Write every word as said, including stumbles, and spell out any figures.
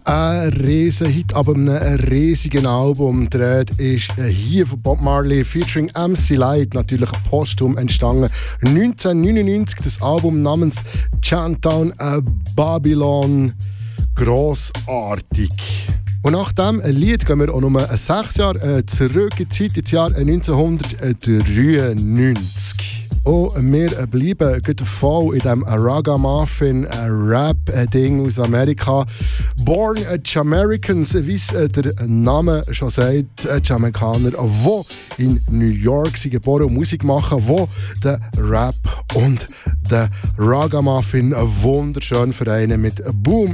Ein Riesenhit, aber ein riesiges Album dreht ist hier von Bob Marley featuring M C Lyte, natürlich posthum entstanden. neunzehnhundertneunundneunzig das Album namens Chantown Babylon. Grossartig. Und nach diesem Lied gehen wir auch nur sechs Jahre zurück in die Zeit, ins Jahr neunzehnhundertdreiundneunzig. Und wir bleiben voll in diesem Ragamuffin-Rap-Ding aus Amerika. Born Jamaicans, wie es der Name schon sagt, Jamaikaner, die in New York sind geboren und Musik machen, die den Rap und den Ragamuffin wunderschön vereinen mit Boom